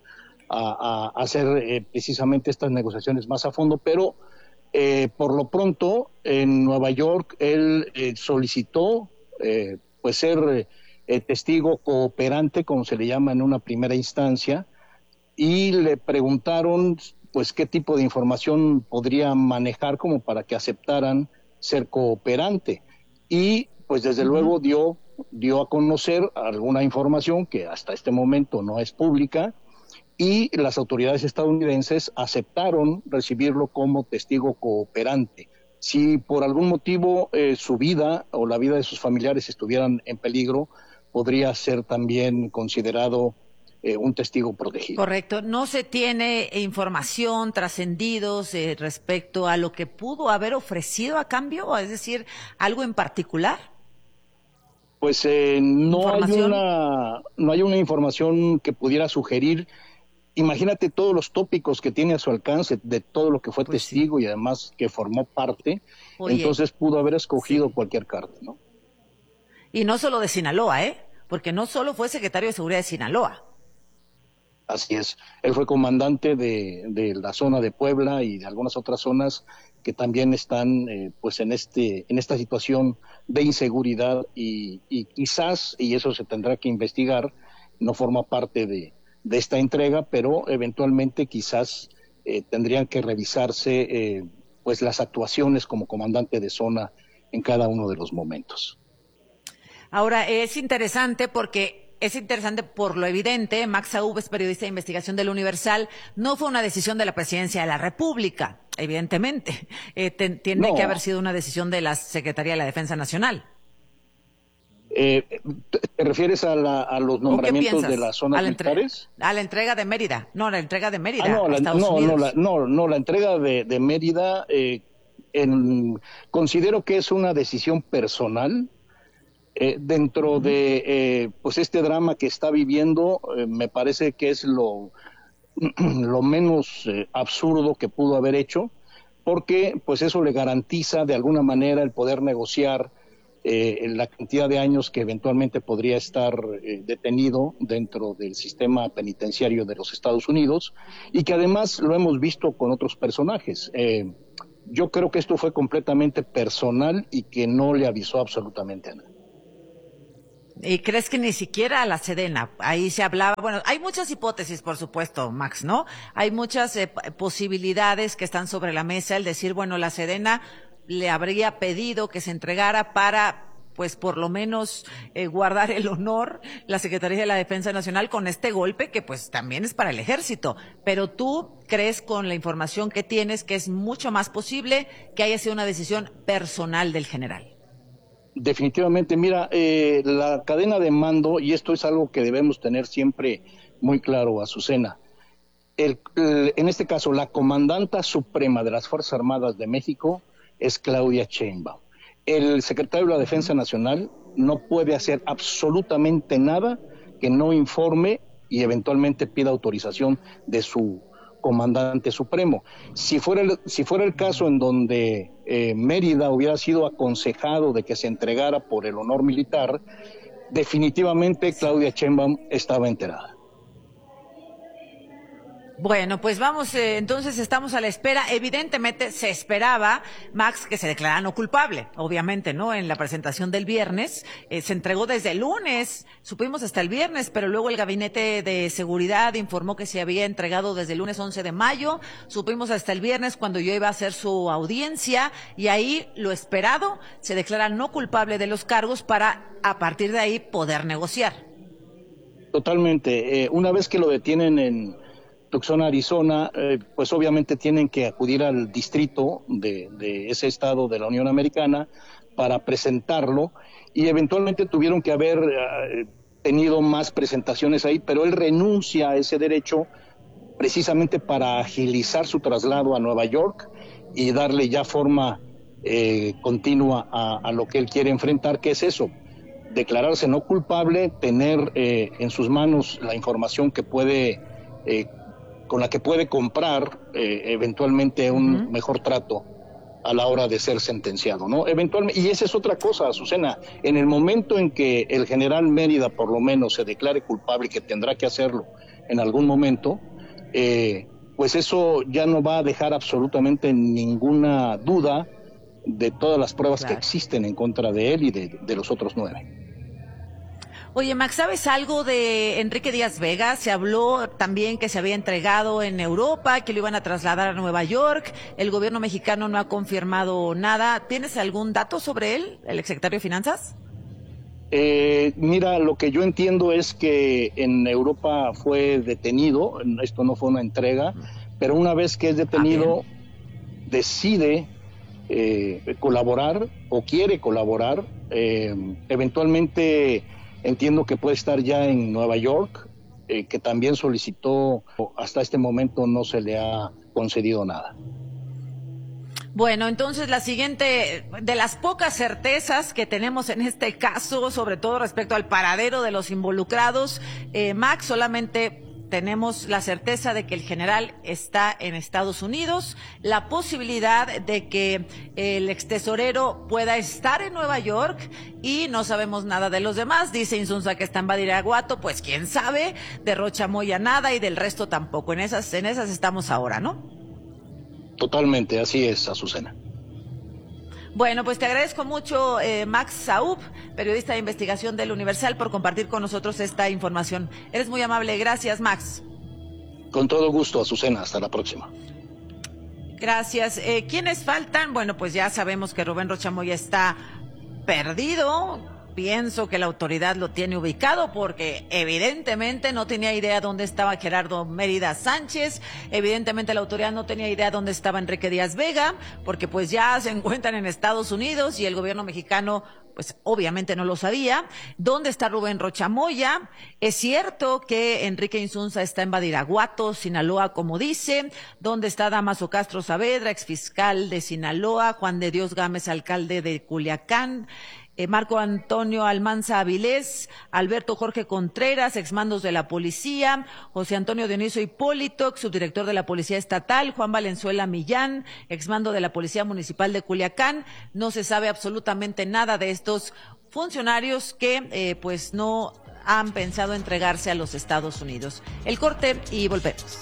a hacer precisamente estas negociaciones más a fondo, pero por lo pronto en Nueva York él solicitó pues ser testigo cooperante, como se le llama en una primera instancia, y le preguntaron pues qué tipo de información podría manejar como para que aceptaran ser cooperante, y pues desde luego dio a conocer alguna información que hasta este momento no es pública, y las autoridades estadounidenses aceptaron recibirlo como testigo cooperante. Si por algún motivo su vida o la vida de sus familiares estuvieran en peligro, podría ser también considerado un testigo protegido. Correcto. ¿No se tiene información, trascendidos respecto a lo que pudo haber ofrecido a cambio? Es decir, ¿algo en particular? Pues no hay una información que pudiera sugerir. Imagínate todos los tópicos que tiene a su alcance de todo lo que fue testigo y además que formó parte. Oye, entonces pudo haber escogido cualquier carta, ¿no? Y no solo de Sinaloa, porque no solo fue secretario de Seguridad de Sinaloa. Así es, él fue comandante de la zona de Puebla y de algunas otras zonas que también están pues en esta situación de inseguridad y quizás, y eso se tendrá que investigar, no forma parte de esta entrega, pero eventualmente quizás tendrían que revisarse pues las actuaciones como comandante de zona en cada uno de los momentos. Ahora, es interesante por lo evidente. Max Aub es periodista de investigación del Universal. No fue una decisión de la Presidencia de la República, evidentemente. Tiene que haber sido una decisión de la Secretaría de la Defensa Nacional. ¿Te refieres a los nombramientos de las zonas militares? A la entrega de Mérida. No, la entrega de Mérida. La entrega de Mérida, considero que es una decisión personal. Dentro de pues este drama que está viviendo, me parece que es lo menos absurdo que pudo haber hecho, porque pues eso le garantiza de alguna manera el poder negociar la cantidad de años que eventualmente podría estar detenido dentro del sistema penitenciario de los Estados Unidos, y que además lo hemos visto con otros personajes. Yo creo que esto fue completamente personal y que no le avisó absolutamente a nadie. ¿Y crees que ni siquiera a la Sedena? Ahí se hablaba, bueno, hay muchas hipótesis, por supuesto, Max, ¿no? Hay muchas posibilidades que están sobre la mesa, el decir, bueno, la Sedena le habría pedido que se entregara para, pues, por lo menos guardar el honor, la Secretaría de la Defensa Nacional, con este golpe que, pues, también es para el Ejército. Pero tú crees, con la información que tienes, que es mucho más posible que haya sido una decisión personal del general. Definitivamente, mira, la cadena de mando, y esto es algo que debemos tener siempre muy claro, Azucena, en este caso, la comandanta suprema de las Fuerzas Armadas de México es Claudia Sheinbaum. El secretario de la Defensa Nacional no puede hacer absolutamente nada que no informe y eventualmente pida autorización de su comandante supremo. Si fuera el caso en donde Mérida hubiera sido aconsejado de que se entregara por el honor militar, definitivamente Claudia Sheinbaum estaba enterada. Bueno, pues vamos, entonces estamos a la espera. Evidentemente se esperaba, Max, que se declarara no culpable, obviamente, ¿no? En la presentación del viernes, se entregó desde el lunes, supimos hasta el viernes, pero luego el Gabinete de Seguridad informó que se había entregado desde el lunes 11 de mayo, supimos hasta el viernes cuando yo iba a hacer su audiencia, y ahí lo esperado, se declara no culpable de los cargos para, a partir de ahí, poder negociar. Totalmente. Una vez que lo detienen en Tucson, Arizona, pues obviamente tienen que acudir al distrito de ese estado de la Unión Americana para presentarlo, y eventualmente tuvieron que haber tenido más presentaciones ahí, pero él renuncia a ese derecho precisamente para agilizar su traslado a Nueva York y darle ya forma continua a lo que él quiere enfrentar, que es eso: declararse no culpable, tener en sus manos la información que puede con la que puede comprar eventualmente un mejor trato a la hora de ser sentenciado, ¿no? Eventualmente, y esa es otra cosa, Azucena, en el momento en que el general Mérida por lo menos se declare culpable, que tendrá que hacerlo en algún momento, pues eso ya no va a dejar absolutamente ninguna duda de todas las pruebas que existen en contra de él y de los otros 9. Oye, Max, ¿sabes algo de Enrique Díaz Vega? Se habló también que se había entregado en Europa, que lo iban a trasladar a Nueva York. El gobierno mexicano no ha confirmado nada. ¿Tienes algún dato sobre él, el exsecretario de Finanzas? Mira, lo que yo entiendo es que en Europa fue detenido. Esto no fue una entrega, pero una vez que es detenido, decide colaborar o quiere colaborar. Eventualmente entiendo que puede estar ya en Nueva York, que también solicitó, hasta este momento no se le ha concedido nada. Bueno, entonces la siguiente, de las pocas certezas que tenemos en este caso, sobre todo respecto al paradero de los involucrados, Max, solamente tenemos la certeza de que el general está en Estados Unidos, la posibilidad de que el extesorero pueda estar en Nueva York, y no sabemos nada de los demás. Dice Insunza que está en Badiraguato, pues quién sabe, de Rocha Moya nada, y del resto tampoco. En esas estamos ahora, ¿no? Totalmente, así es, Azucena. Bueno, pues te agradezco mucho, Max Aub, periodista de investigación del Universal, por compartir con nosotros esta información. Eres muy amable. Gracias, Max. Con todo gusto, Azucena. Hasta la próxima. Gracias. ¿Quiénes faltan? Bueno, pues ya sabemos que Rubén Rocha Moya está perdido. pienso que la autoridad lo tiene ubicado porque evidentemente no tenía idea dónde estaba Gerardo Mérida Sánchez, evidentemente la autoridad no tenía idea dónde estaba Enrique Díaz Vega, porque pues ya se encuentran en Estados Unidos y el gobierno mexicano pues obviamente no lo sabía. ¿Dónde está Rubén Rocha Moya? Es cierto que Enrique Insunza está en Badiraguato, Sinaloa, como dice. ¿Dónde está Damaso Castro Saavedra, exfiscal de Sinaloa? Juan de Dios Gámez, alcalde de Culiacán. Marco Antonio Almanza Avilés, Alberto Jorge Contreras, exmandos de la policía, José Antonio Dionisio Hipólito, subdirector de la Policía Estatal, Juan Valenzuela Millán, exmando de la Policía Municipal de Culiacán. No se sabe absolutamente nada de estos funcionarios que pues no han pensado entregarse a los Estados Unidos. El corte y volvemos.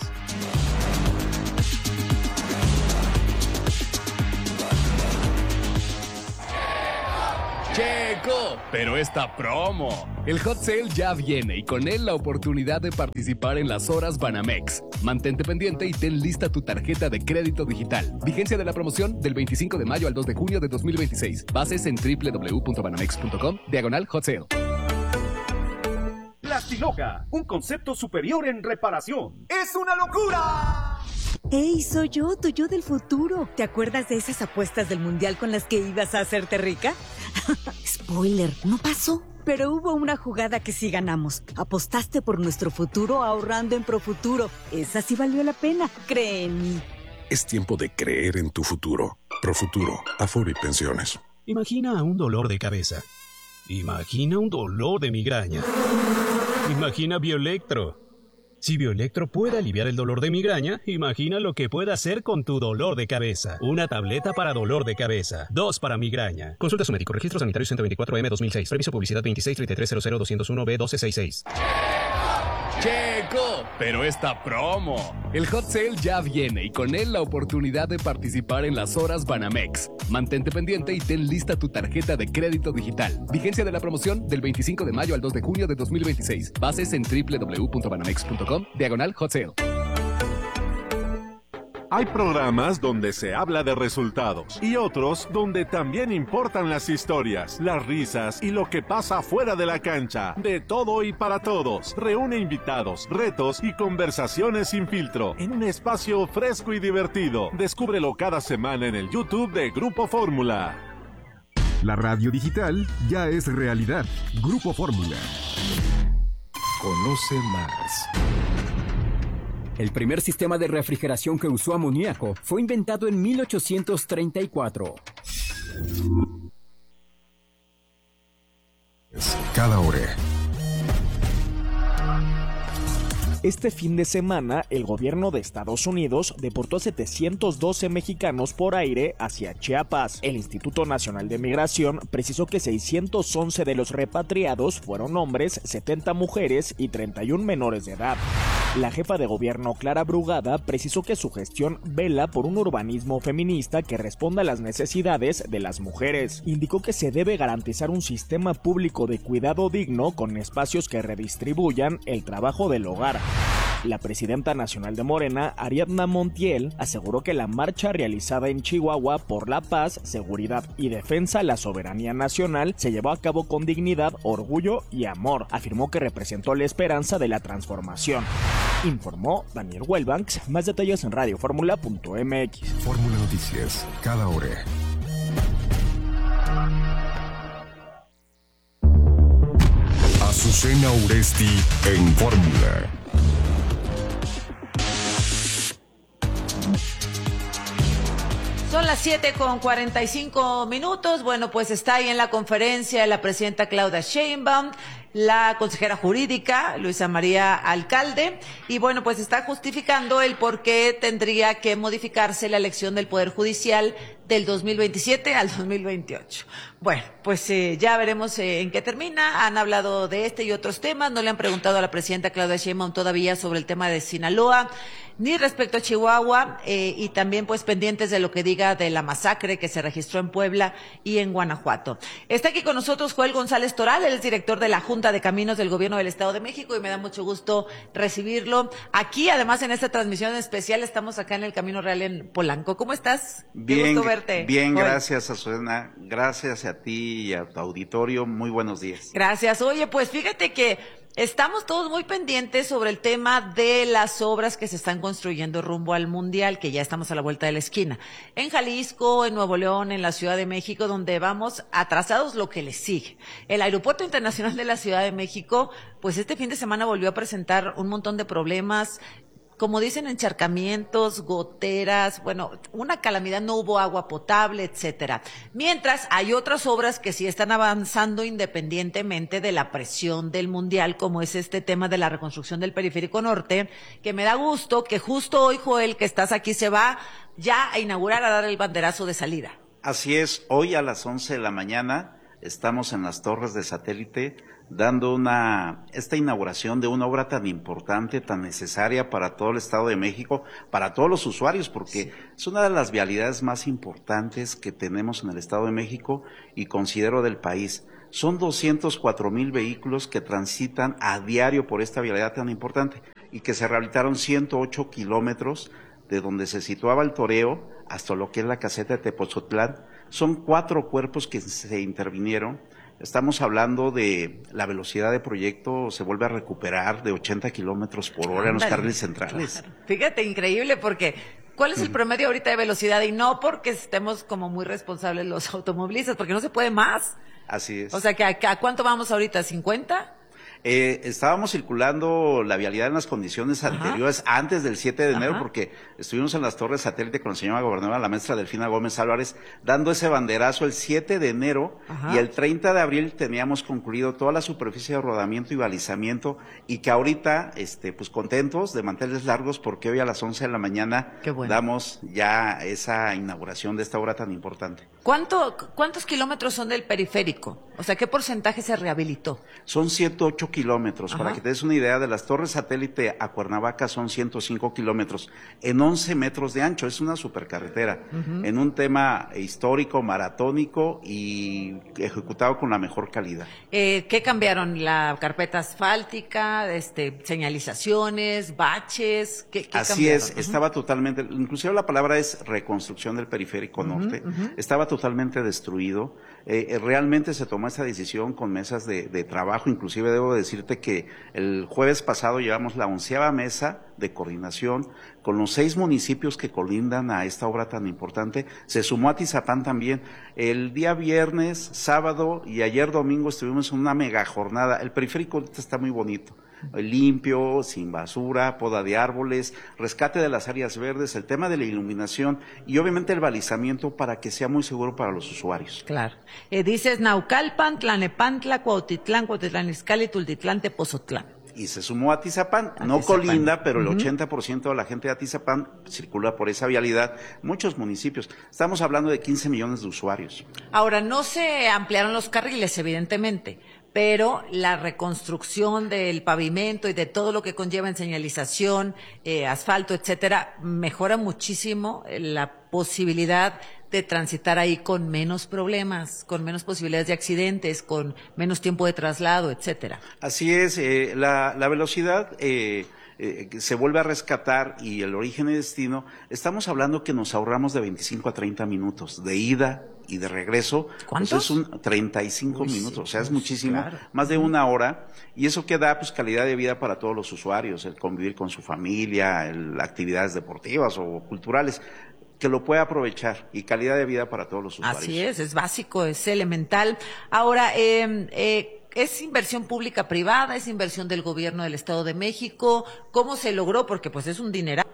Checo, pero esta promo. El hot sale ya viene y con él la oportunidad de participar en las horas Banamex. Mantente pendiente y ten lista tu tarjeta de crédito digital. Vigencia de la promoción del 25 de mayo al 2 de junio de 2026. Bases en www.banamex.com/hot sale. Plastiloca, un concepto superior en reparación. ¡Es una locura! ¡Ey, soy yo, tu yo del futuro! ¿Te acuerdas de esas apuestas del mundial con las que ibas a hacerte rica? Spoiler, no pasó. Pero hubo una jugada que sí ganamos. Apostaste por nuestro futuro ahorrando en Profuturo. Esa sí valió la pena, cree en mí. Es tiempo de creer en tu futuro. Profuturo, Afore y Pensiones. Imagina un dolor de cabeza. Imagina un dolor de migraña. Imagina Bioelectro. Si Bioelectro puede aliviar el dolor de migraña, imagina lo que puede hacer con tu dolor de cabeza. Una tableta para dolor de cabeza, 2 para migraña. Consulta a su médico. Registro Sanitario 124M 2006. Permiso Publicidad 2633000201B1266. Checo, pero esta promo. El hot sale ya viene y con él la oportunidad de participar en las horas Banamex. Mantente pendiente y ten lista tu tarjeta de crédito digital. Vigencia de la promoción del 25 de mayo al 2 de junio de 2026. Bases en www.banamex.com/hot sale. Hay programas donde se habla de resultados y otros donde también importan las historias, las risas y lo que pasa fuera de la cancha. De todo y para todos. Reúne invitados, retos y conversaciones sin filtro en un espacio fresco y divertido. Descúbrelo cada semana en el YouTube de Grupo Fórmula. La radio digital ya es realidad. Grupo Fórmula. Conoce más. El primer sistema de refrigeración que usó amoníaco fue inventado en 1834. Cada hora. Este fin de semana, el gobierno de Estados Unidos deportó a 712 mexicanos por aire hacia Chiapas. El Instituto Nacional de Migración precisó que 611 de los repatriados fueron hombres, 70 mujeres y 31 menores de edad. La jefa de gobierno, Clara Brugada, precisó que su gestión vela por un urbanismo feminista que responda a las necesidades de las mujeres. Indicó que se debe garantizar un sistema público de cuidado digno con espacios que redistribuyan el trabajo del hogar. La presidenta nacional de Morena, Ariadna Montiel, aseguró que la marcha realizada en Chihuahua por la paz, seguridad y defensa de la soberanía nacional se llevó a cabo con dignidad, orgullo y amor. Afirmó que representó la esperanza de la transformación. Informó Daniel Wellbanks. Más detalles en radioformula.mx. Fórmula Noticias, cada hora. Azucena Uresti en Fórmula. Son las 7:45. Bueno, pues está ahí en la conferencia la presidenta Claudia Sheinbaum, la consejera jurídica Luisa María Alcalde, y bueno, pues está justificando el por qué tendría que modificarse la elección del Poder Judicial del 2027 al 2028. Bueno, pues ya veremos en qué termina. Han hablado de este y otros temas. No le han preguntado a la presidenta Claudia Sheinbaum todavía sobre el tema de Sinaloa, ni respecto a Chihuahua, y también pues pendientes de lo que diga de la masacre que se registró en Puebla y en Guanajuato. Está aquí con nosotros Joel González Toral, él es director de la Junta de Caminos del Gobierno del Estado de México, y me da mucho gusto recibirlo aquí. Además, en esta transmisión especial estamos acá en el Camino Real en Polanco. ¿Cómo estás? Bien, qué gusto verte. verte. Bien, gracias, Azucena. Gracias a ti y a tu auditorio. Muy buenos días. Gracias. Oye, pues fíjate que estamos todos muy pendientes sobre el tema de las obras que se están construyendo rumbo al Mundial, que ya estamos a la vuelta de la esquina. En Jalisco, en Nuevo León, en la Ciudad de México, donde vamos atrasados lo que les sigue. El Aeropuerto Internacional de la Ciudad de México, pues este fin de semana volvió a presentar un montón de problemas, como dicen, encharcamientos, goteras, bueno, una calamidad, no hubo agua potable, etcétera. Mientras hay otras obras que sí están avanzando independientemente de la presión del Mundial, como es este tema de la reconstrucción del Periférico Norte, que me da gusto que justo hoy, Joel, que estás aquí, se va ya a inaugurar, a dar el banderazo de salida. Así es, hoy a las 11 de la mañana estamos en las torres de satélite dando esta inauguración de una obra tan importante, tan necesaria para todo el Estado de México, para todos los usuarios, porque es una de las vialidades más importantes que tenemos en el Estado de México y considero del país. Son 204,000 vehículos que transitan a diario por esta vialidad tan importante y que se rehabilitaron 108 kilómetros de donde se situaba el toreo hasta lo que es la caseta de Tepozotlán. Son 4 cuerpos que se intervinieron. Estamos hablando de la velocidad de proyecto, se vuelve a recuperar de 80 kilómetros por hora en los carriles centrales. Claro. Fíjate, increíble, porque ¿cuál es el promedio ahorita de velocidad? Y no porque estemos como muy responsables los automovilistas, porque no se puede más. Así es. O sea, que ¿a cuánto vamos ahorita? ¿50? Estábamos circulando la vialidad en las condiciones anteriores, antes del 7 de enero, porque estuvimos en las torres satélite con la señora gobernadora, la maestra Delfina Gómez Álvarez, dando ese banderazo el 7 de enero, y el 30 de abril teníamos concluido toda la superficie de rodamiento y balizamiento, y que ahorita, pues contentos de mantenerles largos, porque hoy a las 11 de la mañana damos ya esa inauguración de esta obra tan importante. ¿Cuántos kilómetros son del periférico? O sea, ¿qué porcentaje se rehabilitó? Son 108 kilómetros. Para que te des una idea, de las torres satélite a Cuernavaca son 105 kilómetros, en 11 metros de ancho. Es una supercarretera, en un tema histórico, maratónico y ejecutado con la mejor calidad. ¿Qué cambiaron? ¿La carpeta asfáltica, señalizaciones, baches? ¿Qué Así cambiaron? es, estaba totalmente, inclusive la palabra es reconstrucción del periférico norte, estaba totalmente destruido. Realmente se tomó esa decisión con mesas de trabajo, inclusive debo decirte que el jueves pasado llevamos la 11ª mesa de coordinación con los 6 municipios que colindan a esta obra tan importante. Se sumó Atizapán también. El día viernes, sábado y ayer domingo estuvimos en una mega jornada. El periférico ahorita está muy bonito, limpio, sin basura, poda de árboles, rescate de las áreas verdes, el tema de la iluminación y obviamente el balizamiento para que sea muy seguro para los usuarios. Claro. Dices Naucalpan, Tlanepantla, Cuautitlán, Cuautitlán Izcalli, Tultitlán, Tepozotlán. Y se sumó a Atizapán, no colinda, pero el 80% de la gente de Atizapán circula por esa vialidad, muchos municipios. Estamos hablando de 15 millones de usuarios. Ahora, no se ampliaron los carriles, evidentemente, pero la reconstrucción del pavimento y de todo lo que conlleva en señalización, asfalto, etcétera, mejora muchísimo la posibilidad de transitar ahí con menos problemas, con menos posibilidades de accidentes, con menos tiempo de traslado, etcétera. Así es, la velocidad se vuelve a rescatar y el origen y destino, estamos hablando que nos ahorramos de 25 a 30 minutos de ida y de regreso. ¿Cuántos? Pues es 35 minutos, o sea, es muchísimo, claro. Más de una hora, y eso que da pues calidad de vida para todos los usuarios, el convivir con su familia, actividades deportivas o culturales, que lo pueda aprovechar, y calidad de vida para todos los usuarios. Así es básico, es elemental. Ahora, ¿es inversión pública-privada? ¿Es inversión del gobierno del Estado de México? ¿Cómo se logró? Porque pues es un dineral.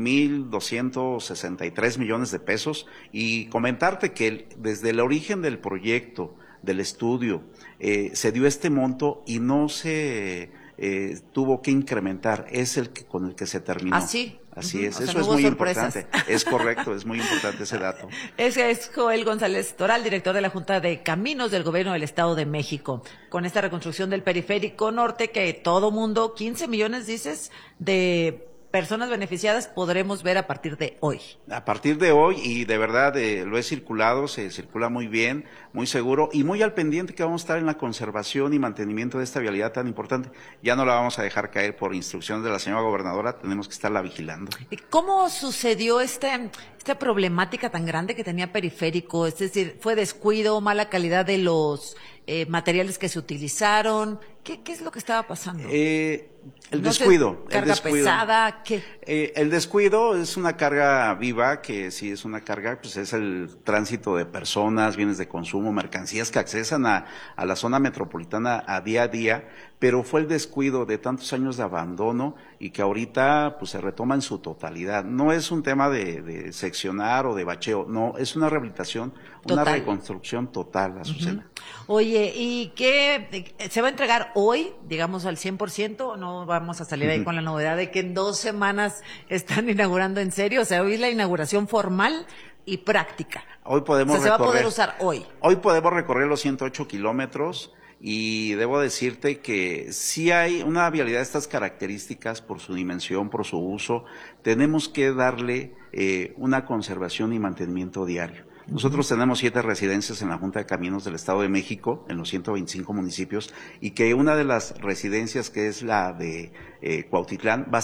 1,263 millones de pesos, y comentarte que desde el origen del proyecto, del estudio, se dio este monto y no se tuvo que incrementar, es con el que se terminó. ¿Ah, sí? Así es, o sea, eso no es hubo muy sorpresas. importante, es correcto, es muy importante ese dato. Ese es Joel González Toral, director de la Junta de Caminos del Gobierno del Estado de México, con esta reconstrucción del Periférico Norte que todo mundo, 15 millones dices, de personas beneficiadas podremos ver a partir de hoy. A partir de hoy, y de verdad lo he circulado, se circula muy bien, muy seguro y muy al pendiente que vamos a estar en la conservación y mantenimiento de esta vialidad tan importante. Ya no la vamos a dejar caer por instrucciones de la señora gobernadora, tenemos que estarla vigilando. ¿Y cómo sucedió esta problemática tan grande que tenía Periférico? Es decir, ¿fue descuido, mala calidad de los materiales que se utilizaron? ¿Qué es lo que estaba pasando? El descuido. ¿Carga pesada? ¿Qué? El descuido es una carga viva, que sí es una carga, pues es el tránsito de personas, bienes de consumo, mercancías que accesan a la zona metropolitana a día, pero fue el descuido de tantos años de abandono y que ahorita pues se retoma en su totalidad. No es un tema de seccionar o de bacheo, no, es una rehabilitación, una reconstrucción total, Azucena. Oye, ¿y qué se va a entregar hoy, digamos, al 100%, o no vamos a salir ahí con la novedad de que en 2 semanas están inaugurando en serio? O sea, hoy es la inauguración formal y práctica. Hoy podemos se va a poder usar hoy. Hoy podemos recorrer los 108 kilómetros y debo decirte que sí hay una vialidad de estas características por su dimensión, por su uso. Tenemos que darle una conservación y mantenimiento diario. Nosotros tenemos 7 residencias en la Junta de Caminos del Estado de México, en los 125 municipios, y que una de las residencias, que es la de Cuautitlán, va a